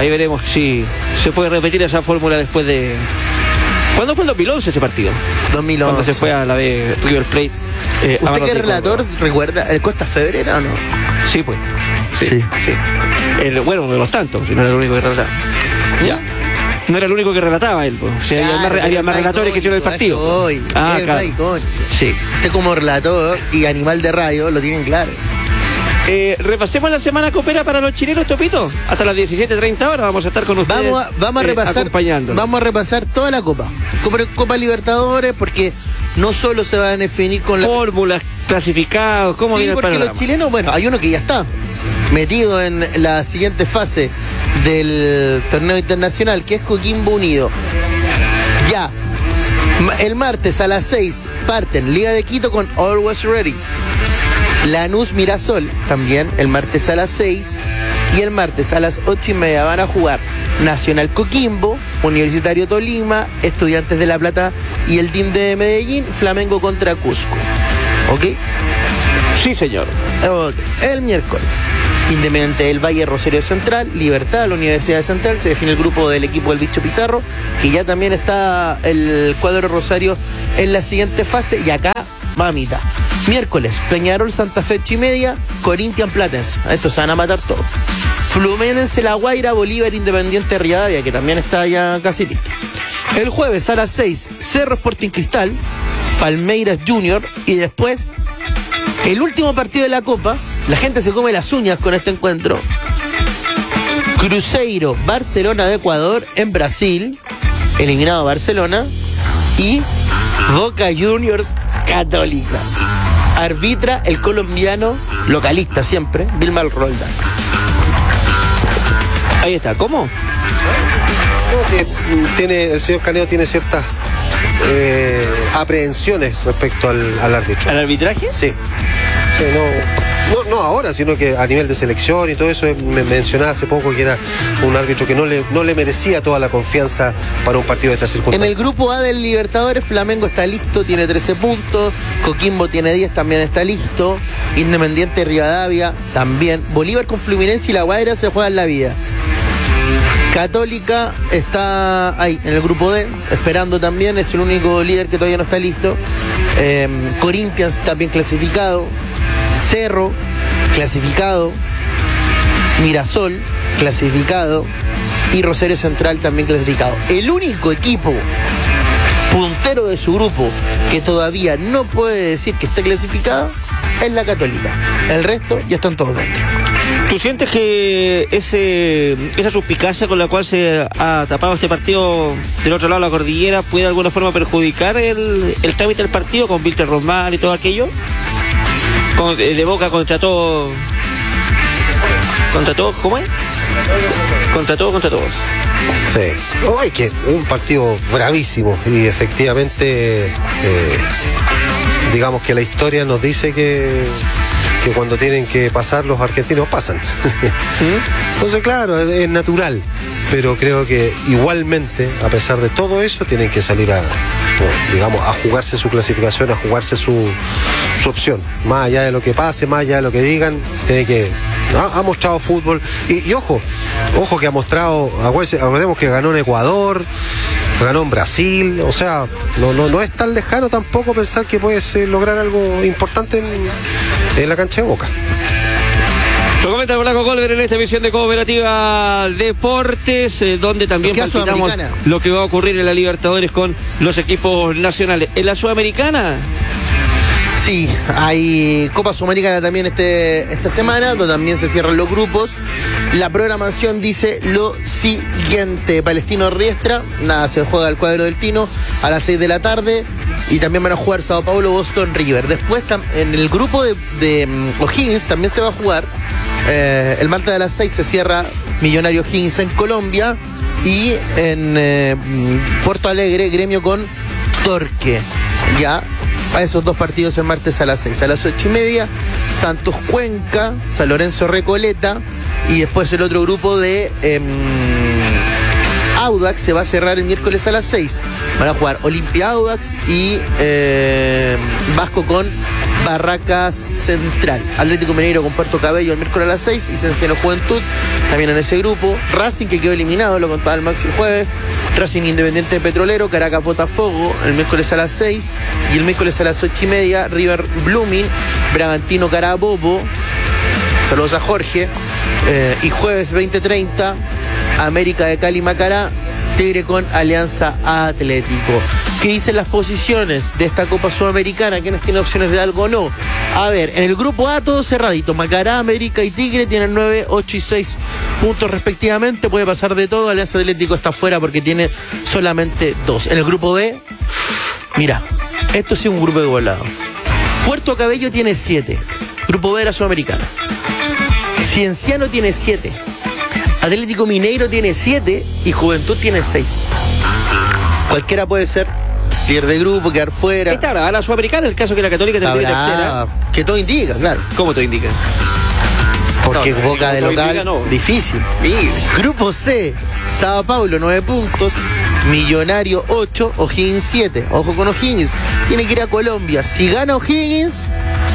Ahí veremos si se puede repetir esa fórmula después de... ¿Cuándo fue el dos mil once ese partido? dos mil once. Cuando se fue a la B River Plate. Eh, ¿Usted qué relator recuerda? ¿El Costa Febrera o no? Sí, pues. Sí. Sí. sí. El, bueno, uno de los tantos, si no era el único que relataba. Ya. No era el único que relataba él, pues. O sea, Claro, había más, había más relatores que hicieron el partido. Hoy, Ah, el claro. icónico. Sí. Usted como relator y animal de radio lo tienen claro. Eh, repasemos la semana copera para los chilenos, Topito. Hasta las diecisiete treinta horas vamos a estar con ustedes. Vamos a, vamos a eh, repasar acompañándonos. vamos a repasar toda la Copa. Copa, Copa Libertadores, porque no solo se van a definir con la Fórmulas, clasificados, ¿cómo Sí, viene el porque panorama? los chilenos, bueno, hay uno que ya está metido en la siguiente fase del torneo internacional, que es Coquimbo Unido. Ya. Ma- El martes a las seis parten Liga de Quito con Always Ready. Lanús Mirasol también el martes a las seis. Y el martes a las ocho y media van a jugar Nacional Coquimbo, Universitario Tolima, Estudiantes de La Plata y el D I M de Medellín, Flamengo contra Cusco. ¿Ok? Sí, señor. Ok. El miércoles, Independiente del Valle, Rosario Central, Libertad, la Universidad de Central, se define el grupo del equipo del Bicho Pizarro, que ya también está el cuadro Rosario en la siguiente fase, y acá, mamita. Miércoles, Peñarol, Santa Fe, ocho y media, Corinthians, Platense. A estos se van a matar todos. Fluminense, La Guaira, Bolívar, Independiente, Rivadavia, que también está ya casi listo. El jueves a las seis, Cerro Sporting Cristal, Palmeiras Junior, y después, el último partido de la Copa. La gente se come las uñas con este encuentro. Cruzeiro, Barcelona de Ecuador en Brasil, eliminado Barcelona, y Boca Juniors Católica. Arbitra el colombiano, localista siempre, Vilmar Roldán. Ahí está. ¿Cómo? No, que, mm, tiene, el señor Caneo tiene ciertas eh, aprehensiones respecto al, al árbitro. ¿Al arbitraje? Sí. Sí, no, no, no ahora, sino que a nivel de selección y todo eso, eh, me mencionaba hace poco que era un árbitro que no le, no le merecía toda la confianza para un partido de estas En circunstancias. el grupo A del Libertadores, Flamengo está listo, tiene trece puntos, Coquimbo tiene diez, también está listo, Independiente Rivadavia también, Bolívar con Fluminense y La Guaira se juegan la vida. Católica está ahí, en el grupo D, esperando también, es el único líder que todavía no está listo. Eh, Corinthians también clasificado, Cerro clasificado, Mirasol clasificado y Rosario Central también clasificado. El único equipo puntero de su grupo que todavía no puede decir que está clasificado es la Católica. El resto ya están todos dentro. ¿Tú sientes que ese esa suspicacia con la cual se ha tapado este partido del otro lado de la cordillera puede de alguna forma perjudicar el, el trámite del partido con Víctor Rosmar y todo aquello? Con, eh, de Boca contra todo... ¿Contra todo? ¿Cómo es? Contra todo, contra todos. Sí. Oh, es que es un partido bravísimo y efectivamente, eh, digamos que la historia nos dice que, que cuando tienen que pasar los argentinos pasan. Entonces, claro, es, es natural, pero creo que igualmente, a pesar de todo eso, tienen que salir a, digamos, a jugarse su clasificación, a jugarse su, su opción. Más allá de lo que pase, más allá de lo que digan, tiene que... Ha, ha mostrado fútbol y, y ojo, ojo que ha mostrado, recordemos que ganó en Ecuador, ganó en Brasil, o sea, no, no, no es tan lejano tampoco pensar que puedes eh, lograr algo importante en, en la cancha de Boca. Lo comenta Blanco Colver en esta emisión de Cooperativa Deportes, eh, donde también ¿Qué palpitamos Sudamericana? lo que va a ocurrir en la Libertadores con los equipos nacionales. En la Sudamericana, Sí, hay Copa Sudamericana también este, esta semana, donde también se cierran los grupos. La programación dice lo siguiente: Palestino Riestra, nada, se juega el cuadro del Tino a las seis de la tarde. Y también van a jugar Sao Paulo, Boston River. Después en el grupo de, de um, O'Higgins también se va a jugar. Eh, el martes a las seis se cierra Millonario O'Higgins en Colombia. Y en eh, Porto Alegre, Gremio con Torque. Ya. A esos dos partidos el martes a las seis. A las ocho y media, Santos Cuenca, San Lorenzo Recoleta. Y después el otro grupo de eh, Audax se va a cerrar el miércoles a las seis. Van a jugar Olimpia Audax y eh, Vasco con Barracas Central. Atlético Mineiro con Puerto Cabello el miércoles a las seis y Cienciano Juventud también en ese grupo. Racing, que quedó eliminado, lo contaba el Maxi el jueves. Racing Independiente Petrolero, Caracas Botafogo el miércoles a las seis y el miércoles a las ocho y media River Blooming, Bragantino Carabobo, saludos a Jorge, eh, y jueves veinte treinta América de Cali Macará, Tigre con Alianza Atlético. ¿Qué dicen las posiciones de esta Copa Sudamericana? ¿Quiénes tienen opciones de algo o no? A ver, en el grupo A todo cerradito. Macará, América y Tigre tienen nueve, ocho y seis puntos respectivamente. Puede pasar de todo. Alianza Atlético está fuera porque tiene solamente dos. En el grupo B, mira, esto sí es un grupo de volado. Puerto Cabello tiene siete. Grupo B de la Sudamericana. Cienciano tiene siete. Atlético Mineiro tiene siete y Juventud tiene seis. Cualquiera puede ser líder de grupo, quedar fuera. Está brava la Sudamericana, el caso que la Católica tendría tercera. Que todo indica, claro. ¿Cómo te indica? Porque No, Boca no, de no local, indica, no. difícil. Mire. Grupo C, Sao Paulo nueve puntos, Millonario ocho, O'Higgins siete. Ojo con O'Higgins, tiene que ir a Colombia. Si gana O'Higgins,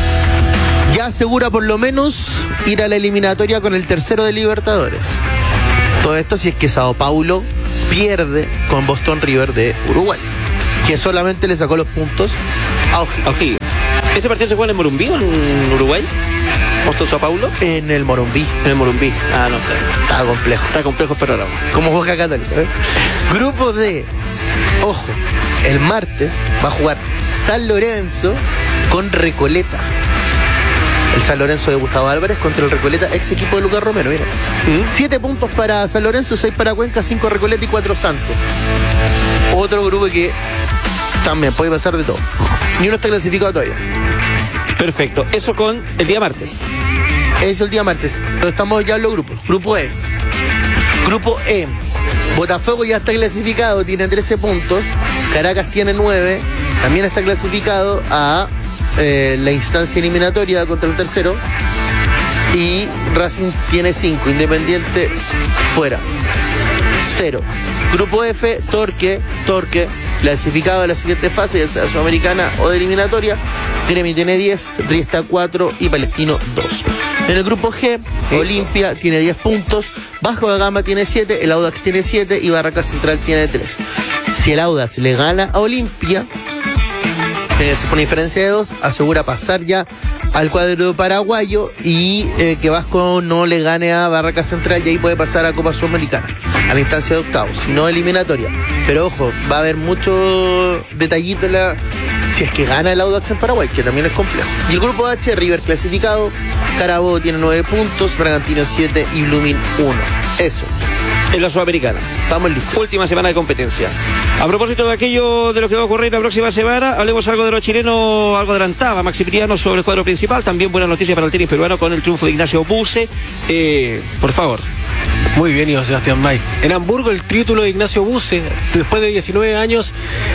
ya asegura por lo menos ir a la eliminatoria con el tercero de Libertadores. Todo esto si es que Sao Paulo pierde con Boston River de Uruguay, que solamente le sacó los puntos a O'Higgins. O'Higgins. ¿Ese partido se juega en Morumbí o en Uruguay? ¿Boston Sao Paulo? En el Morumbí. En el Morumbí. Ah, no, está, Está complejo. está complejo el panorama. Como Boca Católica, ¿eh? Grupo D. Ojo, el martes va a jugar San Lorenzo con Recoleta. El San Lorenzo de Gustavo Álvarez contra el Recoleta, ex equipo de Lucas Romero, mira. ¿Mm? Siete puntos para San Lorenzo, seis para Cuenca, cinco Recoleta y cuatro Santos. Otro grupo que también puede pasar de todo. Ni uno está clasificado todavía. Perfecto. Eso con el día martes. Es el día martes. Pero estamos ya en los grupos. Grupo E. Grupo E. Botafogo ya está clasificado, tiene trece puntos. Caracas tiene nueve. También está clasificado a eh, la instancia eliminatoria contra el tercero. Y Racing tiene cinco. Independiente fuera. cero. Grupo F, Torque, Torque, clasificado a la siguiente fase, ya sea sudamericana o de eliminatoria. Gremio tiene diez, Riesta cuatro y Palestino dos. En el grupo G, Eso. Olimpia tiene diez puntos, Vasco da Gama tiene siete, el Audax tiene siete y Barracas Central tiene tres. Si el Audax le gana a Olimpia, eh, se pone diferencia de dos, asegura pasar ya al cuadro paraguayo y eh, que Vasco no le gane a Barracas Central y ahí puede pasar a Copa Sudamericana, a la instancia de octavos, si no eliminatoria. Pero ojo, va a haber mucho detallito en la... si es que gana el Audax en Paraguay, que también es complejo. Y el grupo H, River clasificado, Carabobo tiene nueve puntos, Bragantino siete y Blooming uno. Eso. En la Sudamericana. Estamos listos. Última semana de competencia. A propósito de aquello de lo que va a ocurrir la próxima semana, hablemos algo de los chilenos, algo adelantaba Maximiliano sobre el cuadro principal. También buena noticia para el tenis peruano con el triunfo de Ignacio Buse. Eh, por favor. Muy bien, Ivo Sebastián May. En Hamburgo, el título de Ignacio Buse. Después de diecinueve años,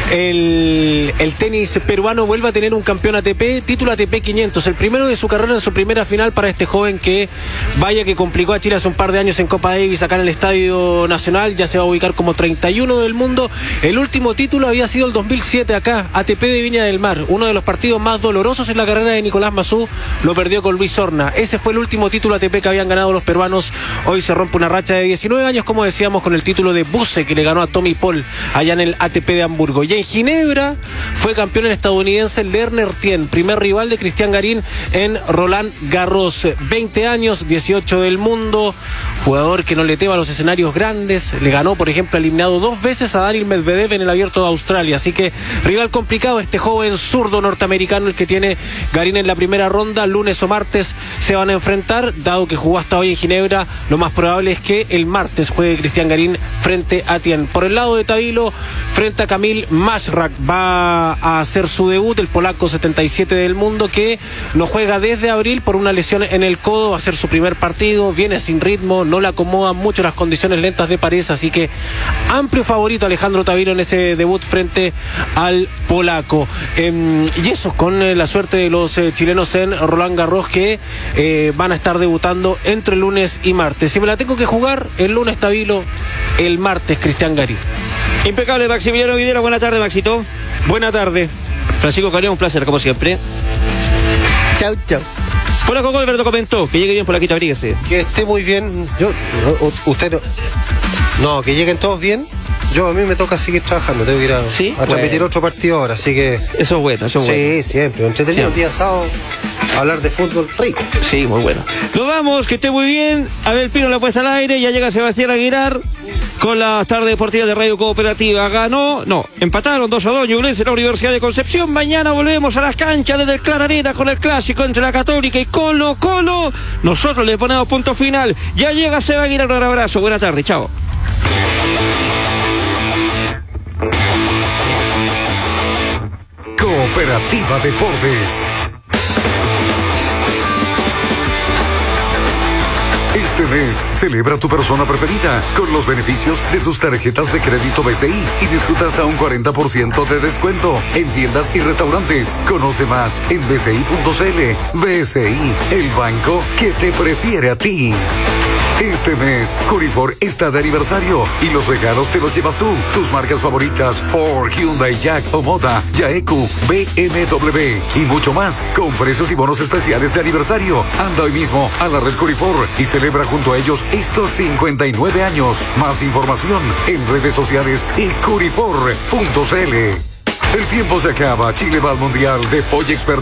el, el tenis peruano vuelve a tener un campeón A T P, título A T P quinientos. El primero de su carrera en su primera final para este joven que, vaya que complicó a Chile hace un par de años en Copa Davis acá en el Estadio Nacional. Ya se va a ubicar como treinta y uno del mundo. El último título había sido el dos mil siete acá, A T P de Viña del Mar. Uno de los partidos más dolorosos en la carrera de Nicolás Massú. Lo perdió con Luis Horna. Ese fue el último título A T P que habían ganado los peruanos. Hoy se rompe una racha de diecinueve años, como decíamos, con el título de Buse que le ganó a Tommy Paul allá en el A T P de Hamburgo. Y en Ginebra fue campeón el estadounidense Lerner Tien, primer rival de Cristian Garín en Roland Garros. veinte años, dieciocho del mundo, jugador que no le tema a los escenarios grandes. Le ganó, por ejemplo, eliminado dos veces a Daniil Medvedev en el Abierto de Australia. Así que rival complicado este joven zurdo norteamericano, el que tiene Garín en la primera ronda. Lunes o martes se van a enfrentar, dado que jugó hasta hoy en Ginebra. Lo más probable es que el martes juegue Cristian Garín frente a Tien. Por el lado de Tabilo, frente a Kamil Mashrak, va a hacer su debut el polaco setenta y siete del mundo, que no juega desde abril por una lesión en el codo. Va a ser su primer partido, viene sin ritmo, no le acomodan mucho las condiciones lentas de París, así que amplio favorito Alejandro Tabilo en ese debut frente al polaco. Eh, y eso con eh, la suerte de los eh, chilenos en Roland Garros, que eh, van a estar debutando entre lunes y martes. Si me la tengo que jugar, el lunes Tabilo, el martes Cristian Garín. Impecable, Maximiliano Videla. Buena tarde, Maxito. Buena tarde. Francisco Caleo, un placer como siempre. Chau, chau. Polaco Alberto comentó que llegue bien por aquí, abríguese. Que esté muy bien. Yo, o- usted no. No, que lleguen todos bien. Yo a mí me toca seguir trabajando, tengo que ir a, ¿Sí? a transmitir Bueno. otro partido ahora, así que. Eso es bueno, eso es Sí, bueno. siempre. Entretenido un Siempre. día sábado, hablar de fútbol rico. Sí, muy bueno. Nos vamos, que esté muy bien. Abel Pino la puesta al aire, ya llega Sebastián Aguilar con la tarde deportiva de Radio Cooperativa. Ganó, no, empataron dos a dos Ñublense en la Universidad de Concepción. Mañana volvemos a las canchas desde el Clararena con el clásico entre la Católica y Colo Colo. Nosotros le ponemos punto final. Ya llega Seba Aguilar, un abrazo. Buenas tardes, chao. Cooperativa Deportes. Este mes, celebra tu persona preferida con los beneficios de tus tarjetas de crédito B C I y disfruta hasta un cuarenta por ciento de descuento en tiendas y restaurantes. Conoce más en b c i punto c l. B C I, el banco que te prefiere a ti. Este mes, Corifor está de aniversario y los regalos te los llevas tú. Tus marcas favoritas, Ford, Hyundai, Jack, Omoda, Yaeku, B M W y mucho más, con precios y bonos especiales de aniversario. Anda hoy mismo a la red Corifor y celebra junto a ellos estos cincuenta y nueve años. Más información en redes sociales y corifor punto c l. El tiempo se acaba. Chile va al Mundial de Pollo Experto.